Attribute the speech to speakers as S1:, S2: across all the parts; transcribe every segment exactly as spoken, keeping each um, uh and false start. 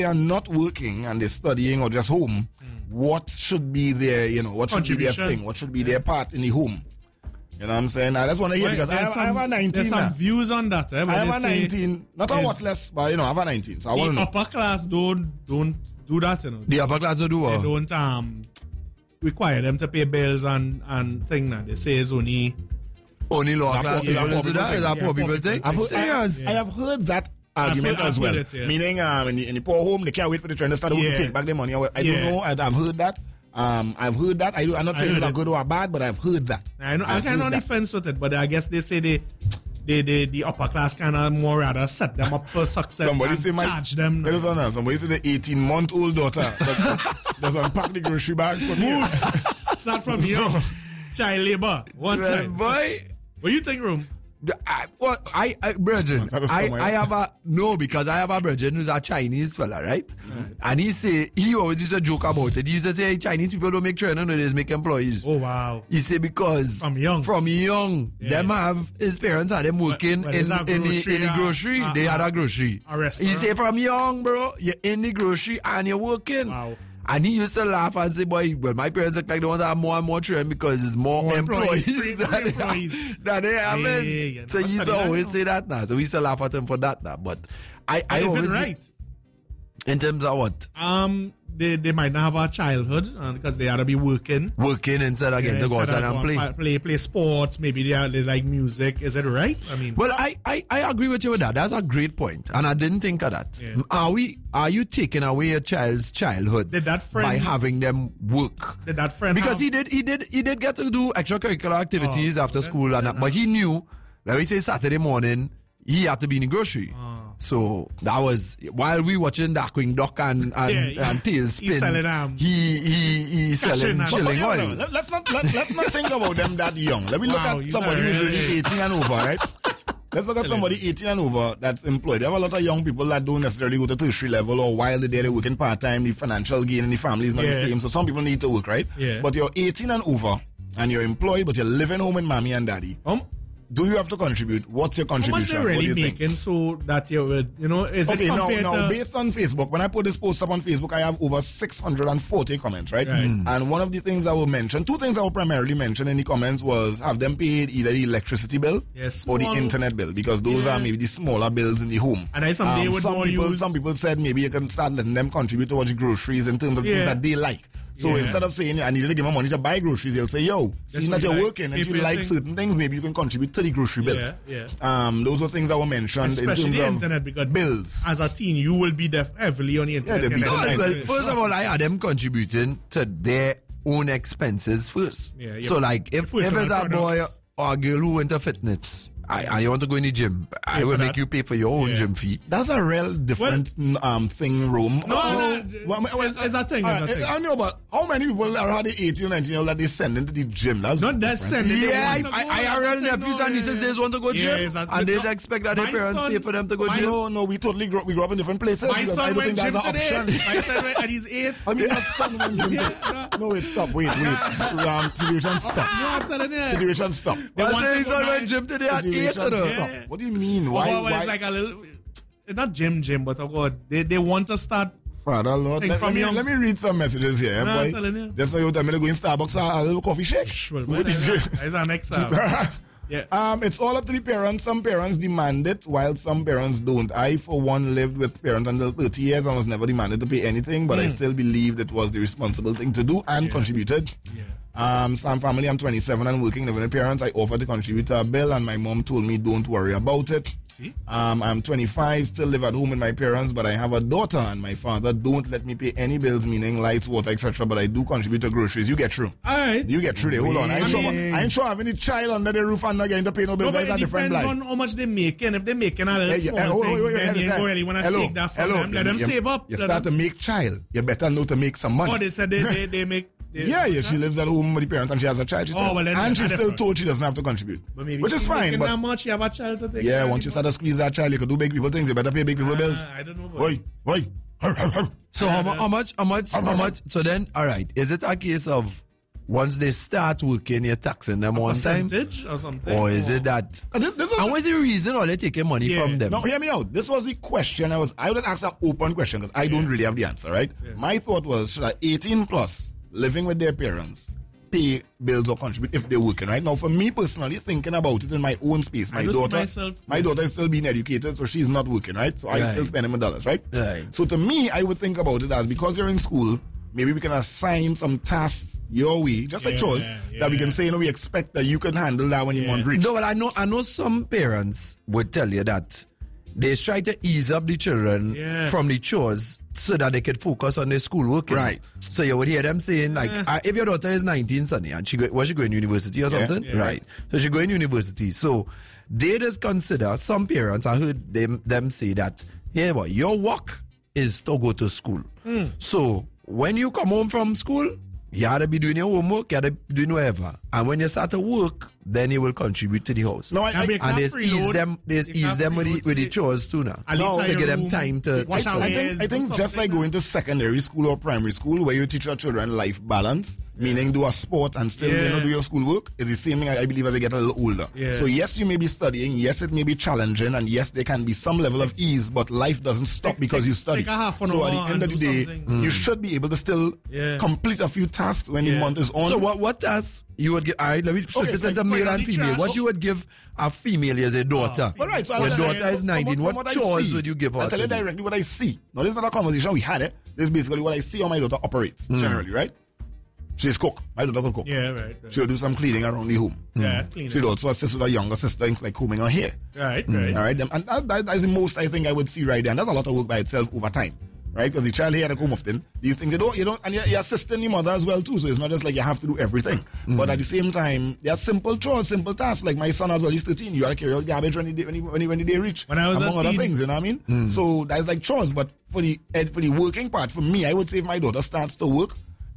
S1: they are not working and they're studying or just home, mm. what should be their, you know, what should be their thing? What should be yeah. their part in the home? You know what I'm saying? I just want to hear, because I have, some, I have a nineteen.
S2: There's some
S1: now.
S2: views on that. Eh,
S1: I have a nineteen. Not a what less, but you know, I have a nineteen. So I want to know.
S2: The upper class don't, don't do that, you know.
S3: The upper class don't do what?
S2: They don't um, require them to pay bills and, and thing that they say is only...
S3: Only lower class people do that? Is that poor people thing?
S1: I've heard, I, I have heard that argument
S2: heard,
S1: as well.
S2: It, yeah.
S1: Meaning um, in, the, in the poor home, they can't wait for the train to start yeah. to take back their money. I, I yeah. don't know. I, I've heard that. Um, I've heard that. I do, I'm not saying it's good or bad, but I've heard that.
S2: I know. I can't on the fence with it, but I guess they say they, they, they the upper class kind of more rather set them up for success
S1: somebody
S2: and
S1: say my,
S2: charge them.
S1: There is one, somebody say the eighteen-month-old daughter that does unpack the grocery bag for me.
S2: Start from here. Child labor. One
S3: well,
S2: time.
S3: Boy.
S2: What do you think, Room?
S3: I, well, I, I, brethren, I, I have a, no, because I have a brethren who's a Chinese fella, right? right? And he say, he always used to joke about it. He used to say, Chinese people don't make training, no, they just make employees.
S2: Oh, wow.
S3: He say, because
S2: from young,
S3: from young, yeah. them have, his parents had them working but, but in, in, the, in the grocery. Uh, they uh, had a grocery.
S2: A restaurant.
S3: He say, from young, bro, you're in the grocery and you're working.
S2: Wow.
S3: And he used to laugh and say, boy, well, my parents look like they want to have more and more training because it's more, more employees, employees that, employees. They have, that they have. Yeah, yeah, yeah. So he used to always say that now. So we used to laugh at him for that now. But I, I
S2: is
S3: always...
S2: it right?
S3: In terms of what?
S2: Um, they, they might not have a childhood uh, because they had to be working.
S3: Working instead of getting yeah, to go outside and play.
S2: play. Play sports. Maybe they, are, they like music. Is it right? I mean,
S3: well, I, I, I agree with you with that. That's a great point, and I didn't think of that. Yeah. Are we? Are you taking away a child's childhood
S2: did that friend,
S3: by having them work?
S2: Did that friend?
S3: Because
S2: have,
S3: he did. He did. He did get to do extracurricular activities oh, after okay. school, and that, but he knew. Let me say Saturday morning, he had to be in the grocery. Oh. So that was while we watching Darkwing Duck and and,
S2: yeah,
S3: and Tailspin.
S2: He's selling um,
S3: he he he selling chilling
S1: but, but,
S3: oil.
S1: No, no, let's not let, let's not think about them that young. Let me look wow, at somebody who's really eighteen and over, right? Let's look at somebody eighteen and over that's employed. There have a lot of young people that don't necessarily go to tertiary level, or while they're there, they're working part time. The financial gain in the family is not yeah. the same. So some people need to work, right?
S2: Yeah.
S1: But you're eighteen and over, and you're employed, but you're living home with mommy and daddy.
S2: Um.
S1: Do you have to contribute? What's your contribution?
S2: How much they really
S1: what do you
S2: making
S1: think?
S2: so that you would, you know, is
S1: okay,
S2: it
S1: now,
S2: compared
S1: now
S2: to...
S1: based on Facebook, when I put this post up on Facebook, I have over six hundred forty comments, right?
S2: right.
S1: Mm. And one of the things I will mention, two things I will primarily mention in the comments was have them paid either the electricity bill
S2: yes,
S1: or the internet bill, because those
S2: yeah.
S1: are maybe the smaller bills in the home.
S2: And I some, um, would
S1: some
S2: more
S1: people,
S2: use...
S1: Some people said maybe you can start letting them contribute towards groceries in terms of
S2: yeah.
S1: things that they like. So
S2: yeah.
S1: instead of saying I need to give my money to buy groceries, they'll say, yo, seeing that you're like, working and you like thing. certain things, maybe you can contribute to the grocery bill.
S2: Yeah, yeah.
S1: Um, those were things that were mentioned.
S2: Especially
S1: in terms
S2: the
S1: of
S2: internet, because
S1: bills.
S2: As a teen, you will be def- heavily on the internet.
S1: Yeah,
S2: internet.
S3: No, well, first of all, I had them contributing to their own expenses first.
S2: Yeah,
S3: so like, if, if it's a boy or a girl who went to fitness, I, and you want to go in the gym, pay I will make that. you pay for your own yeah. gym fee.
S1: That's a real different well, um thing, Rome.
S2: No,
S1: oh,
S2: no, well, well, it's, it's a thing. It's uh, a thing.
S1: I know, but how many people are already eighteen, nineteen years old that they send into the gym? That's
S2: not that sending.
S3: Yeah, I, I, I have real nephews and nieces they want to go
S2: yeah,
S3: gym,
S2: exactly.
S3: and they
S2: no,
S3: expect that their parents
S2: son,
S3: pay for them to go gym.
S1: No, no, we totally grew, we grew up in different places.
S2: My son
S1: I don't
S2: went
S1: think
S2: gym
S1: that's
S2: today.
S1: an option.
S2: My son went, and he's eight.
S1: I mean, my son went gym today. No, wait, stop, wait, wait. Um, situation stop.
S2: No, I'm telling you.
S1: Situation stop.
S3: They want his son went gym today at eight.
S1: What do you mean?
S2: Why?
S1: Well,
S2: well, it's like a little, it's not gym, gym, but oh God, they they want to start.
S1: Father Lord, let, let, me, let me read some messages here,
S2: nah,
S1: boy. Just now you tell me to go in Starbucks for a little coffee shake.
S2: Well, well, that's our next time. Yeah.
S1: Um, it's all up to the parents. Some parents demand it, while some parents don't. I, for one, lived with parents until thirty years and was never demanded to pay anything, but mm. I still believed it was the responsible thing to do and yeah. contributed.
S2: Yeah.
S1: Um, some family, I'm twenty-seven and working living with parents. I offered to contribute to a bill and my mom told me don't worry about it.
S2: See?
S1: Um, I'm twenty-five, still live at home with my parents, but I have a daughter and my father don't let me pay any bills, meaning lights, water, et cetera. But I do contribute to groceries. You get through.
S2: Alright.
S1: You get through there. Hold on. I ain't, sure, I ain't sure I have any child under the roof and not getting to pay no bills.
S2: No,
S1: That's a different
S2: depends
S1: blind.
S2: on how much they're making. If they're making a little
S1: yeah, yeah.
S2: small
S1: Oh,
S2: thing,
S1: wait, wait, wait,
S2: then
S1: wait,
S2: you
S1: wait.
S2: go really want to
S1: hello,
S2: take that from
S1: hello.
S2: them. Let
S1: you,
S2: them
S1: you,
S2: save up.
S1: You start to make child. You better know to make some money.
S2: Oh, they said they, they, they make... They,
S1: yeah, yeah, she lives at home with the parents and she has a child, she
S2: oh,
S1: says.
S2: well, then,
S1: and she's still
S2: different.
S1: told she doesn't have to contribute.
S2: But maybe
S1: which is fine. But
S2: that much, you have a child to take
S1: yeah, once you start to squeeze that child, you can do big people things. You better pay big people
S2: uh,
S1: bills.
S2: I don't know.
S1: Why? Why?
S3: So how, how much, how much, how much? So then, all right, is it a case of once they start working, you're taxing them
S2: A
S3: one time?
S2: percentage or something?
S3: Or is it that?
S1: And this, this was
S3: And what's the reason why they're taking money
S2: Yeah.
S3: from them?
S1: No, hear me out. This was the question I was. I would ask an open question because I don't really have the answer, right?
S2: Yeah.
S1: My thought was, should I eighteen plus living with their parents pay bills or contribute if they're working, right? Now, for me personally, thinking about it in my own space, my
S2: I know
S1: daughter,
S2: myself-
S1: my daughter is still being educated, so she's not working, right? So I
S3: Right.
S1: still spend my dollars, right?
S3: Right.
S1: So to me, I would think about it as because you're in school, maybe we can assign some tasks your way, just like
S2: Yeah,
S1: chores, that we
S2: yeah.
S1: can say, you know, we expect that you can handle that when you
S2: Yeah.
S1: want reach.
S3: No, but I know I know some parents would tell you that they try to ease up the children
S2: Yeah.
S3: from the chores so that they could focus on their schoolwork. you know.
S1: Right.
S3: So you would hear them saying, like, uh, if your daughter is nineteen, Sonny, and she go, was she going to university or
S1: Yeah.
S3: something?
S2: Yeah.
S3: Right. So she going to university. So they just consider, some parents, I heard them, them say that, hey, well, your work is to go to school. So when you come home from school, you gotta be doing your homework, you gotta be doing whatever. And when you start to work, then you will contribute to the house.
S1: No, I,
S2: Can
S1: I,
S2: be a
S3: and
S2: class
S3: there's
S2: free
S3: ease
S2: load.
S3: them, there's
S2: You
S3: ease
S2: can't
S3: them with the,
S2: free
S3: with the
S2: load
S3: chores too now.
S2: At least
S1: No,
S2: I
S3: to
S2: your
S3: get them
S2: room,
S3: time to-
S2: watch
S3: to
S2: how
S3: study.
S1: I
S2: it
S1: think,
S2: is,
S1: I
S2: do
S1: think just
S2: something.
S1: like going to secondary school or primary school where you teach your children life balance, meaning do a sport and still you know,
S2: Yeah.
S1: do your schoolwork, is the same thing I I believe as they get a little older.
S2: Yeah.
S1: So yes, you may be studying, yes, it may be challenging, and yes, there can be some level of ease, but life doesn't stop
S2: Take-
S1: because
S2: take-
S1: you study.
S2: take a half an
S1: so at
S2: hour
S1: the end of
S2: and
S1: the
S2: do
S1: day,
S2: something.
S1: you should be able to still
S2: Yeah.
S1: complete a few tasks when the
S2: Yeah.
S1: month is on.
S3: So what what tasks you would give? All right, let me split
S1: Okay,
S3: it
S1: so
S3: into
S1: like
S3: male
S2: point
S3: and
S2: on the
S3: female.
S2: trash.
S3: What you would give a female as a daughter?
S1: All right, so
S3: your
S1: I'll tell
S3: daughter
S1: you,
S3: is
S1: from
S3: nineteen.
S1: from
S3: What
S1: I
S3: chores
S1: see,
S3: would you give her?
S1: I'll tell you
S3: to do?
S1: directly what I see. Now, this is not a conversation we had. Eh? This is basically what I see how my daughter operates,
S3: Hmm.
S1: generally, right? She's cook. My daughter can cook.
S2: Yeah, right. right.
S1: She'll do some cleaning around the home.
S2: Yeah, clean it.
S1: She'll also assist with her younger sister in like combing her hair.
S2: Right, right.
S1: All right, and that, that, that's the most I think I would see right there. And that's a lot of work by itself over time, right? Because the child here at home often, these things you don't, you don't, and you're, you're assisting the mother as well too. So it's not just like you have to do everything. But at the same time, there are simple chores, simple tasks. Like my son as well, he's thirteen. You got to carry out garbage when the day, when, the, when, the, when the day reach.
S2: When I was a
S1: among other
S2: teen-
S1: things, you know what I mean? So that's like chores. But for the ed- for the working part, for me, I would say if my daughter starts to work,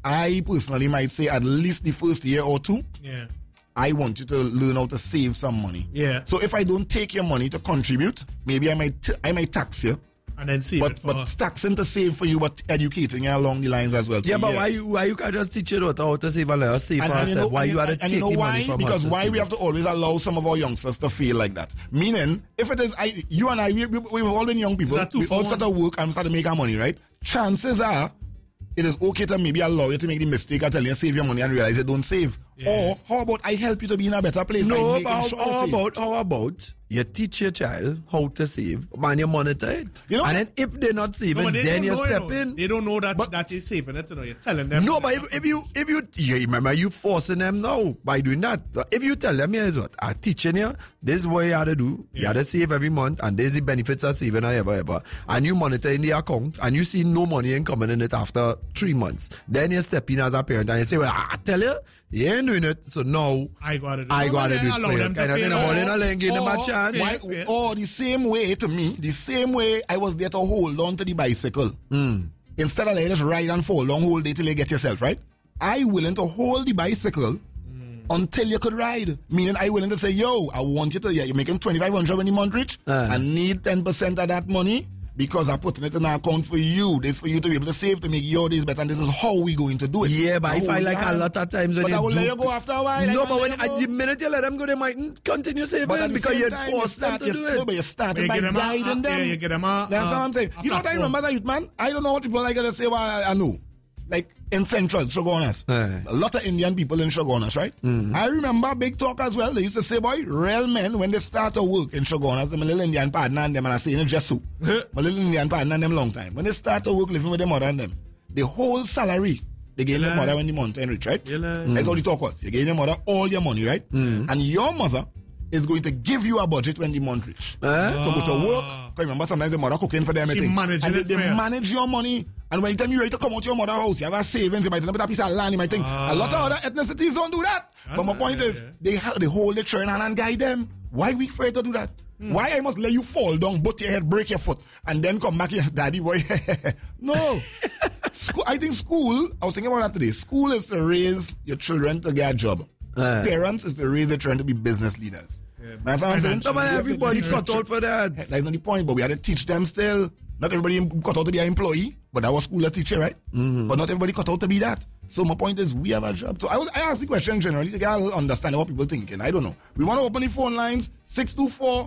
S1: I personally might say at least the first year or two,
S2: Yeah.
S1: I want you to learn how to save some money.
S2: Yeah.
S1: So if I don't take your money to contribute, maybe I might t- I might tax you,
S2: And then see
S1: but
S2: it for
S1: but taxing to save for you, but educating you along the lines as well. So
S3: Yeah, but why you why you can't just teach your daughter how to save and let her save
S1: And,
S3: for
S1: and you know,
S3: herself? Why
S1: and,
S3: you had to
S1: and
S3: take
S1: you know
S3: the
S1: why?
S3: money from
S1: Because
S3: her to
S1: why
S3: save
S1: we
S3: it?
S1: have to always allow some of our youngsters to feel like that. Meaning, if it is I, you and I, we, we, we've all been young people.
S2: Is that two
S1: We
S2: for
S1: all
S2: one?
S1: start to work and start to make our money, right? Chances are, it is okay to maybe allow you to make the mistake of telling you save your money and realize you don't save.
S2: Yeah.
S1: Or how about I help you to be in a better place? by
S3: No,
S1: making
S3: but how,
S1: sure you
S3: how
S1: save?
S3: about how about you teach your child how to save and you monitor it?
S1: You know-
S3: and then if they're not saving,
S2: No, but they
S3: then
S2: don't
S3: you
S2: know,
S3: step
S2: you know.
S3: in.
S2: They don't know that
S1: But-
S2: that you're saving it. You know, you're telling them.
S3: No, but if, if you if you you remember you forcing them now by doing that. If you tell them here's what I'm teaching you, this is what you have to do. You
S2: Yeah.
S3: have to save every month, and there's the benefits of saving or ever ever. And you monitor in the account, and you see no money ain't coming in it after three months. Then you step in as a parent and you say, well, I tell you, you ain't doing it, so now
S2: I gotta do
S3: I
S2: it.
S3: gotta do it
S2: Allow
S3: for you.
S2: them to
S3: Kind of
S2: fail.
S3: thing about it, and then give them a
S1: Or-
S3: chance.
S1: why-
S2: Yeah.
S1: or the same way to me, the same way I was there to hold on to the bicycle. Instead of like just ride and fall down whole day till you get yourself, right? I willing to hold the bicycle until you could ride. Meaning I willing to say, yo, I want you to, yeah, you're making twenty-five hundred when you month reach.
S3: Uh.
S1: I need ten percent of that money because I'm putting it in an account for you. This for you to be able to save to make your days better. And this is how we going to do it.
S3: Yeah, but
S1: The
S3: I find
S1: whole
S3: like a
S1: time.
S3: lot of times when
S1: But
S3: they
S1: I will
S3: do,
S1: let you go after a while. I
S3: No,
S1: can't
S3: but when
S1: let you
S3: at
S1: go.
S3: the minute you let them go, they mightn't continue saving
S1: But at the
S3: because
S1: same
S3: you
S1: time, you
S3: force them
S1: start,
S3: to
S1: you,
S3: do
S1: no,
S3: it.
S1: but you started
S2: You
S1: by
S2: get them a-
S1: guiding
S2: a-
S1: them.
S2: yeah, you get them a-
S1: That's
S2: a-
S1: what I'm saying.
S2: a
S1: You know what I
S2: platform.
S1: remember that youth, man? I don't know what people are going to say what I, I know. Like in Central, Shogunas.
S3: Aye.
S1: A lot of Indian people in Shogunas, right? I remember big talk as well. They used to say, boy, real men, when they start to work in Shogunas, them a little Indian partner and them, and I say, you know, just so. My little Indian partner and them long time. When they start to work living with their mother and them, the whole salary, they gave their
S2: Yeah.
S1: mother when the month end reach, right?
S2: Yeah.
S1: That's how the talk was. You gave your mother all your money, right? And your mother is going to give you a budget when the month reach.
S3: Huh?
S1: To go to work. Because remember, sometimes the mother cooking for them.
S2: She
S1: everything.
S2: managing
S1: and they,
S2: it
S1: they
S2: for you.
S1: manage your money. And when you tell me you're ready to come out your mother's house, you have a savings, you might have a piece of land, you might think. A lot of other ethnicities don't do that.
S2: That's
S1: but my
S2: right,
S1: point
S2: yeah,
S1: is,
S2: yeah.
S1: they ha- they hold the children and guide them. Why we afraid to do that? Why I must let you fall down, butt your head, break your foot, and then come back here, daddy boy? No. School, I think school, I was thinking about that today. School is to raise your children to get a job.
S3: Uh.
S1: Parents is to raise their children to be business leaders.
S2: Yeah.
S1: That's what I'm saying.
S3: No, but
S1: We have to
S3: everybody
S1: teach
S3: cut
S1: them-
S3: out for that.
S1: That's not the point, but we had to teach them still. Not everybody cut out to be an employee. but that was school teacher, right? Mm-hmm. But not everybody cut out to be that. So my point is, we have a job. So I, was, I ask the question generally to get a little understanding what people thinking. I don't know. We want to open the phone lines, six two four,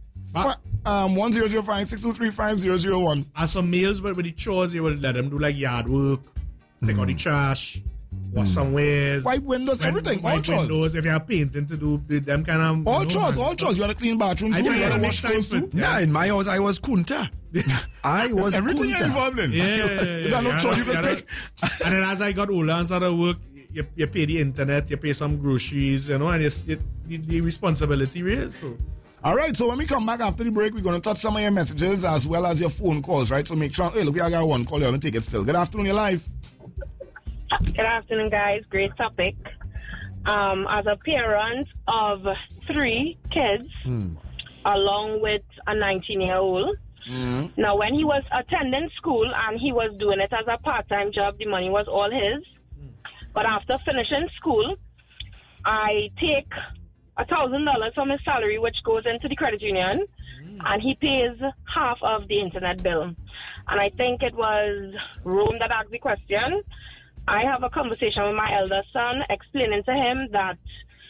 S1: um, one zero zero five, six two three, five zero zero one.
S2: As for males, but with the chores, you will let them do like yard work, take mm. out the trash, wash mm. some wares,
S1: wipe windows, wipe, everything, all
S2: wipe
S1: chores.
S2: Windows, if you have painting to do, them kind of
S1: all chores, all chores. You got to clean bathroom too. You got to wash clothes too.
S3: Yeah, in my house I was kunta. I was
S1: everything
S3: kunta.
S1: You're involved in.
S2: Yeah, yeah, yeah.
S1: Is that no chore you could pick?
S2: And then as I got older and started work, you, you pay the internet, you pay some groceries, you know, and it's it, the, the responsibility is so.
S1: All right, so when we come back after the break, we're going to touch some of your messages as well as your phone calls, right? So make sure, hey, look, we got one call here, I'm going to take it still. Good afternoon, you're live.
S4: Good afternoon, guys. Great topic. Um, as a parent of three kids, mm. along with a nineteen-year-old, mm. now when he was attending school and he was doing it as a part-time job, the money was all his. Mm. But after finishing school, I take a thousand dollars from his salary, which goes into the credit union, mm. and he pays half of the internet bill. And I think it was Rome that asked the question. I have a conversation with my elder son, explaining to him that,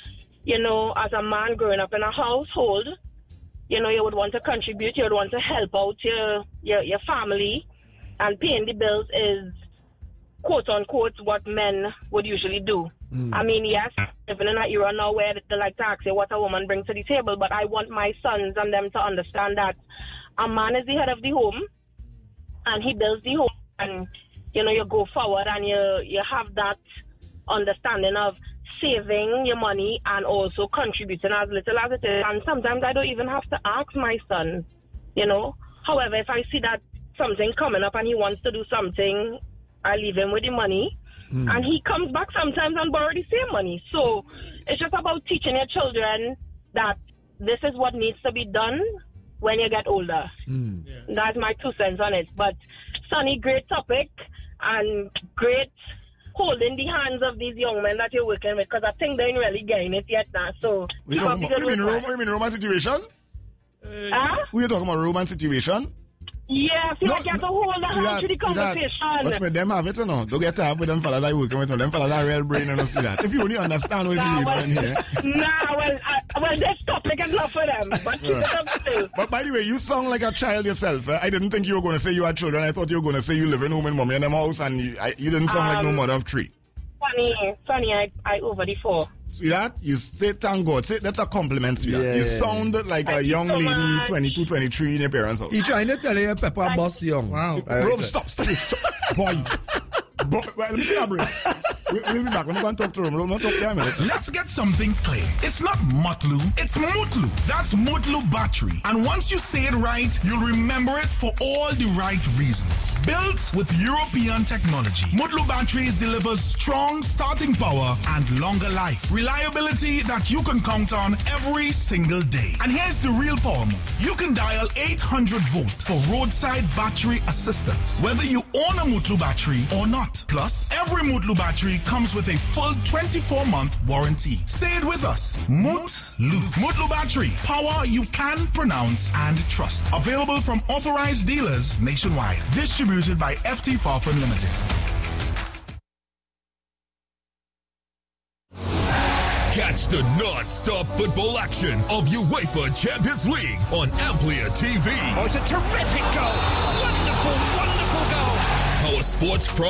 S4: you know, as a man growing up in a household, you know, you would want to contribute, you would want to help out your your, your family, and paying the bills is, quote unquote, what men would usually do. Mm. I mean, yes, living in an era now where they like to ask you what a woman brings to the table, but I want my sons and them to understand that a man is the head of the home, and he builds the home, and, you know, you go forward and you, you have that understanding of saving your money and also contributing as little as it is. And sometimes I don't even have to ask my son, you know. However, if I see that something coming up and he wants to do something, I leave him with the money. Mm. And he comes back sometimes and borrow the same money. So it's just about teaching your children that this is what needs to be done when you get older. Mm. Yeah. That's my two cents on it. But, Sonny, great topic and great holding the hands of these young men that you're working with, because I think they ain't really getting it yet now. So,
S1: we talking about, you mean rom- you mean romance situation?
S4: Uh, huh?
S1: We are talking about romance situation?
S4: Yeah, I feel no, like you have to hold on that, to the conversation.
S1: But with them have it, you know. Don't get tired with them fellas I working with. Them fellas are real brain and see that. If you only understand what nah,
S4: well,
S1: you doing here.
S4: Nah, well, I, well, this topic is not for them. But keep it up still.
S1: But by the way, you sound like a child yourself. Eh? I didn't think you were going to say you had children. I thought you were going to say you live in home and mommy in them house, and you, I, you didn't sound um, like no mother of three.
S4: Funny, funny, I, I over the four.
S1: Sweetheart, you say thank God. Say, that's a compliment, sweetheart. Yeah, you yeah, sound yeah. like Thank a young so lady, much. twenty-two, twenty-three in your parents' house.
S3: He trying to tell you Pepper boss young.
S2: Wow.
S1: Bro, stop, stop, stop. Boy. Bo- well, let me take a break. We'll be back. Let me go and talk to him. We'll not talk to him.
S5: Let's get something clear. It's not Mutlu, it's Mutlu. That's Mutlu battery. And once you say it right, you'll remember it for all the right reasons. Built with European technology, Mutlu batteries delivers strong starting power and longer life. Reliability that you can count on every single day. And here's the real power move. You can dial eight hundred volt for roadside battery assistance, whether you own a Mutlu battery or not. Plus, every Mutlu battery comes with a full twenty-four month warranty. Say it with us. Mutlu. Mutlu battery. Power you can pronounce and trust. Available from authorized dealers nationwide. Distributed by F T Farfan Limited.
S6: Catch the non-stop football action of UEFA Champions League on Amplia T V.
S7: Oh, it's a terrific goal. Wonderful, wonderful goal.
S6: Our sports pro